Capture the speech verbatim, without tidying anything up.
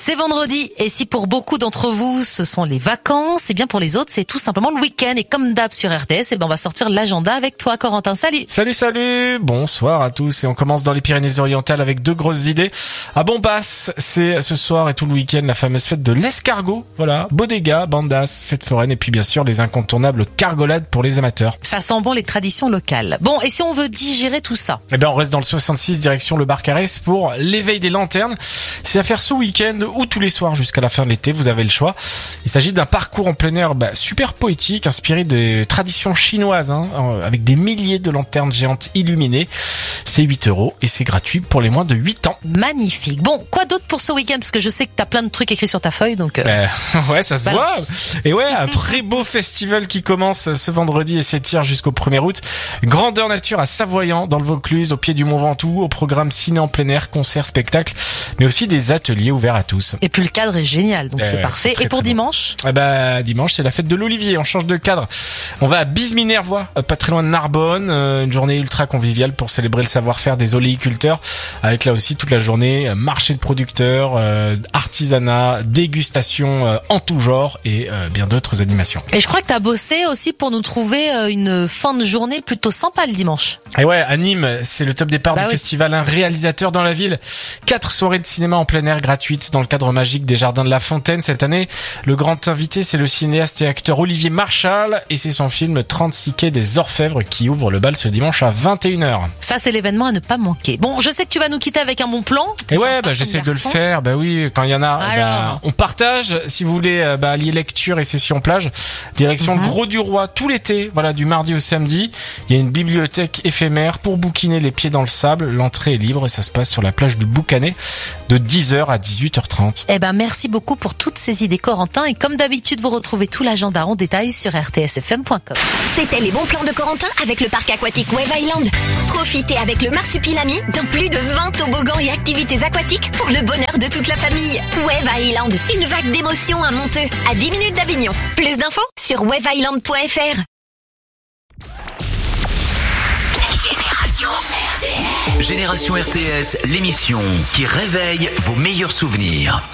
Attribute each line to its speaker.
Speaker 1: C'est vendredi et si pour beaucoup d'entre vous ce sont les vacances, et bien pour les autres c'est tout simplement le week-end. Et comme d'hab sur R T S, et ben on va sortir l'agenda avec toi Corentin. Salut.
Speaker 2: Salut salut, bonsoir à tous et on commence dans les Pyrénées-Orientales avec deux grosses idées. À Bombas, c'est ce soir et tout le week-end la fameuse fête de l'escargot. Voilà, bodega, bandas, fête foraine et puis bien sûr les incontournables cargolades pour les amateurs.
Speaker 1: Ça sent bon les traditions locales. Bon, et si on veut digérer tout ça?
Speaker 2: Eh ben on reste dans le soixante-six direction le bar Carès pour l'éveil des lanternes. C'est à faire ce week-end ou tous les soirs jusqu'à la fin de l'été, vous avez le choix. Il s'agit d'un parcours en plein air bah, super poétique, inspiré des traditions chinoises, hein, avec des milliers de lanternes géantes illuminées. C'est huit euros et c'est gratuit pour les moins de huit ans.
Speaker 1: Magnifique. Bon, quoi d'autre pour ce week-end? Parce que je sais que t'as plein de trucs écrits sur ta feuille, donc... Euh...
Speaker 2: Euh, ouais, ça se
Speaker 1: Balance.
Speaker 2: voit. Et ouais, un très beau festival qui commence ce vendredi et s'étire jusqu'au premier août. Grandeur nature à Savoyant, dans le Vaucluse, au pied du Mont Ventoux, au programme ciné en plein air, concerts, spectacles, mais aussi des ateliers ouverts à tous.
Speaker 1: Et puis le cadre est génial, donc
Speaker 2: Euh,
Speaker 1: c'est parfait.
Speaker 2: c'est très,
Speaker 1: Et pour
Speaker 2: très
Speaker 1: dimanche?
Speaker 2: Eh bah, dimanche, c'est la fête de l'Olivier. On change de cadre. On va à Bise-Minervois, pas très loin de Narbonne. Euh, une journée ultra conviviale pour célébrer le savoir-faire des oléiculteurs. Avec là aussi toute la journée, euh, marché de producteurs, euh, artisanat, dégustation euh, en tout genre et euh, bien d'autres animations.
Speaker 1: Et je crois que t'as bossé aussi pour nous trouver euh, une fin de journée plutôt sympa le dimanche.
Speaker 2: Et ouais, à Nîmes, c'est le top départ
Speaker 1: Bah
Speaker 2: du
Speaker 1: oui.
Speaker 2: festival Un réalisateur dans la ville. Quatre soirées de cinéma en plein air gratuites dans le cadre magique des Jardins de la Fontaine. Cette année, le grand invité, c'est le cinéaste et acteur Olivier Marchal et c'est son film trente-six quai des Orfèvres qui ouvre le bal ce dimanche à vingt et une heures.
Speaker 1: Ça, c'est l'événement à ne pas manquer. Bon, je sais que tu vas nous quitter avec un bon plan. T'es
Speaker 2: Et ouais,
Speaker 1: sympa
Speaker 2: bah,
Speaker 1: comme
Speaker 2: j'essaie de le
Speaker 1: garçon.
Speaker 2: faire. Bah oui, quand il y en a,
Speaker 1: Alors.
Speaker 2: bah, on partage. Si vous voulez, euh, bah, allier lecture et session plage, direction
Speaker 1: Mhm.
Speaker 2: le Gros du Roi tout l'été. Voilà, du mardi au samedi. Il y a une bibliothèque éphémère pour bouquiner les pieds dans le sable. L'entrée est libre et ça se passe sur la plage du Boucanet de dix heures à dix-huit heures trente.
Speaker 1: Eh ben, merci beaucoup pour toutes ces idées, Corentin. Et comme d'habitude, vous retrouvez tout l'agenda en détail sur r t s f m point com.
Speaker 3: C'était les bons plans de Corentin avec le parc aquatique Wave Island. Profitez avec le Marsupilami dans plus de vingt toboggans et activités aquatiques pour le bonheur de toute la famille. Wave Island, une vague d'émotions à Monteux, à dix minutes d'Avignon. Plus d'infos sur wave island point f r.
Speaker 4: Génération R T S, l'émission qui réveille vos meilleurs souvenirs.